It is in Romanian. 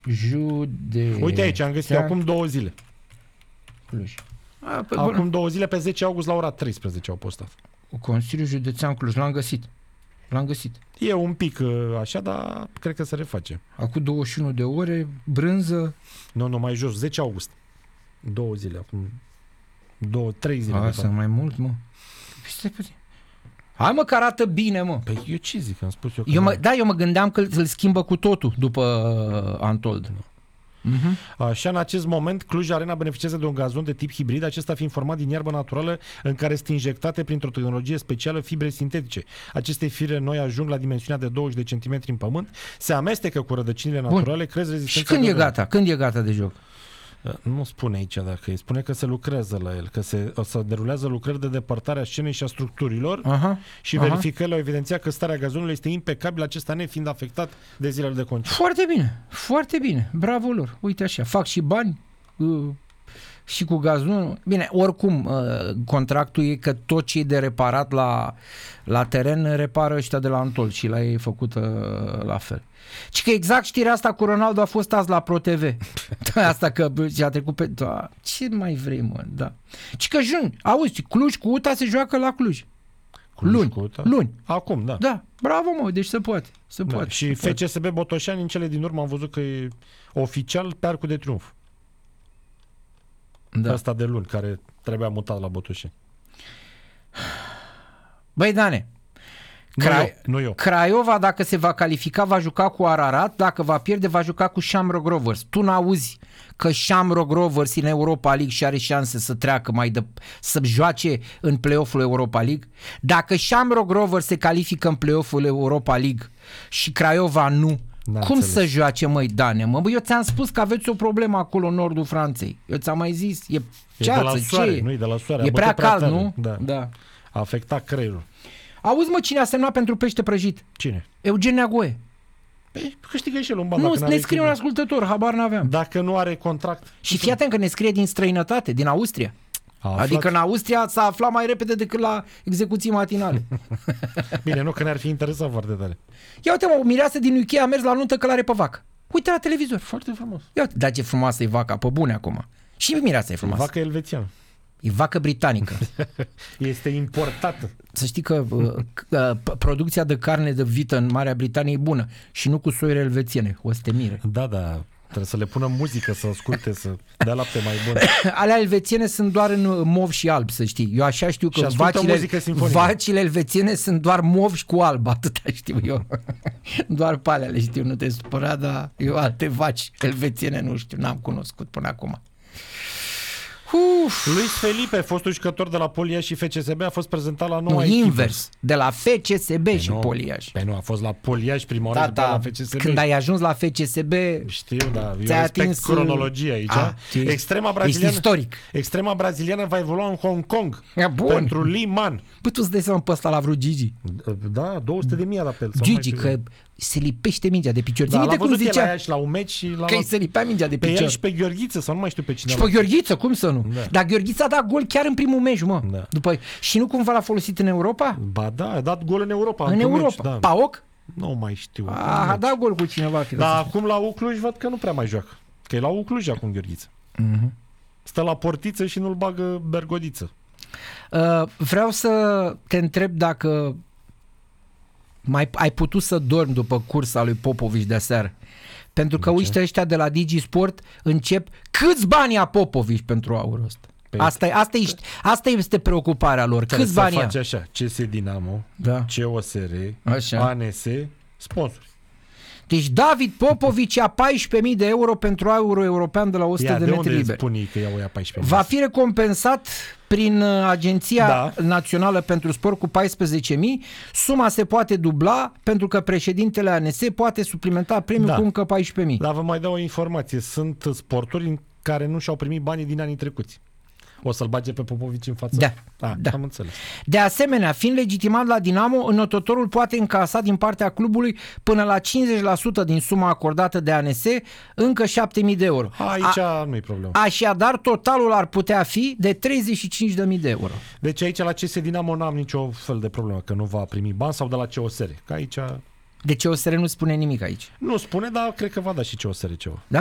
Uite aici, am găsit acum 2 zile. Cluj. Acum 2 zile, pe 10 august, la ora 13 au postat. Consiliul Județean Cluj, l-am găsit. E un pic așa, dar cred că se reface. Acum 21 de ore, brânză. Nu, mai jos, 10 august. 2 zile, acum 2-3 zile. Asta mai mult, mă. Hai mă, că arată bine, mă. Păi eu ce zic? Am spus eu că... Eu mă gândeam că îl schimbă cu totul după Antold. Așa, în acest moment, Cluj Arena beneficiază de un gazon de tip hibrid, acesta fiind format din iarbă naturală în care sunt injectate printr-o tehnologie specială fibre sintetice. Aceste fire noi ajung la dimensiunea de 20 de centimetri în pământ, se amestecă cu rădăcinile naturale, cresc rezistența. Și când e gata de joc? Nu spune aici dacă îi spune că se lucrează la el, că o să derulează lucrări de depărtare a scenei și a structurilor și verificările au evidențiat că starea gazonului este impecabilă, acesta nefiind afectat de zilele de concediu. Foarte bine, bravo lor, uite așa, fac și bani și cu gazonul. Bine, oricum contractul e că tot ce e de reparat la teren repară ăștia de la Antol și la ei e făcută la fel. Și că exact știrea asta cu Ronaldo a fost azi la ProTV. Asta că a trecut pe... Da, ce mai vrei, mă? Da. Și că juni, auzi, Cluj cu UTA se joacă la Cluj. Luni. Acum, da. Da, bravo, mă, deci se poate. Și FCSB Botoșani, în cele din urmă am văzut că e oficial pe Arcul de Triunf. Da. Asta de luni, care trebuia mutat la Botoșani. Băi, Dane, nu eu. Craiova, dacă se va califica, va juca cu Ararat, dacă va pierde, va juca cu Shamrock Rovers. Tu n-auzi că Shamrock Rovers în Europa League și are șanse să treacă să joace în play-off-ul Europa League? Dacă Shamrock Rovers se califică în play-off-ul Europa League și Craiova nu, cum să joace, măi, Dane? Eu ți-am spus că aveți o problemă acolo în nordul Franței. Eu ți-am mai zis, e ceață, de la soare, nu e de la soare. E prea cald, nu? Da. A afectat creierul. Auzi, mă, cine a semnat pentru pește prăjit? Cine? Eugen Neagoe. Păi, câștigă și el un ban. Nu, ne scrie un ascultător, habar n-aveam. Dacă nu are contract. Și fii atent că ne scrie din străinătate, din Austria. Adică în Austria s-a aflat mai repede decât la execuții matinale. Bine, nu, că ne-ar fi interesat foarte tare. Ia uite, mă, o mireasă din UK a mers la nuntă călare pe vacă. Uite la televizor. Foarte frumos. Ia uite, dar ce frumoasă e vaca, pe bune acum. Și mireasa e frumoasă. Vacă elvețiană. E vacă britanică. Este importată. Să știi că producția de carne de vită în Marea Britanie e bună și nu cu soiuri elvețiene. O să te mire. Da. Trebuie să le pună muzică, să asculte, să dea lapte mai bun. Alea elvețiene sunt doar în mov și alb, să știi. Eu așa știu că vacile elvețiene sunt doar mov și cu alb, atâta știu eu. Doar pe alea le știu, nu te supăra, dar eu alte vaci elvețiene nu știu, n-am cunoscut până acum. Luis Felipe, fostul jucător de la Poliaș și FCSB, a fost prezentat la noua echipă. Invers, de la FCSB și Poliaș. Păi nu, a fost la Poliaș prima oară la FCSB. Când ai ajuns la FCSB, știu, da, eu respect cronologia aici. Extrema braziliană va evolua în Hong Kong pentru Lee Man. Păi tu îți dai seama pe ăsta la vreo Gigi? Da, 200.000 la pel. Gigi, că se lipește mingea de picior. Da, l-a văzut el aia și la un meci și că îi se lipea mingea de picior. Pe el și pe Gheorghiță, sau nu mai știu pe cine. Și pe Gheorghiță, cum să nu? Da. Dar Gheorghiță a dat gol chiar în primul meci, mă. Da. Și nu cumva l-a folosit în Europa? Ba da, a dat gol în Europa. În Europa. Meci, da. Paok? Nu mai știu. A dat gol cu cineva. Dar acum la Ucluj văd că nu prea mai joacă. Că e la Ucluj acum Gheorghiță. Stă la portiță și nu-l bagă Bergodiță. Vreau să te întreb dacă ai putut să dormi după cursa lui Popovici de aseară. Pentru că uite ăștia de la DigiSport încep câți bani a Popovici pentru aurul ăsta. Asta este preocuparea lor. Câți bani face așa, CS Dinamo, COSR, ANS, sponsori. Deci David Popovici a 14.000 de euro pentru aurul european de la 100 de metri liber. Că ia 14.000? Va fi recompensat prin Agenția Națională pentru Sport cu 14.000. Suma se poate dubla pentru că președintele ANS poate suplimenta premiul cu încă 14.000. Dar vă mai dau o informație. Sunt sporturi în care nu și-au primit banii din anii trecuți. O să-l bage pe Popovici în față? Da. Am înțeles. De asemenea, fiind legitimat la Dinamo, înotătorul poate încasa din partea clubului până la 50% din suma acordată de ANS, încă 7.000 de euro. Aici nu e problemă. Așadar, totalul ar putea fi de 35.000 de euro. Deci aici la CS Dinamo n-am nicio fel de problemă, că nu va primi bani, sau de la COSR, că aici De CSR nu spune nimic aici. Nu spune, dar cred că va da și CSR ceva. Da?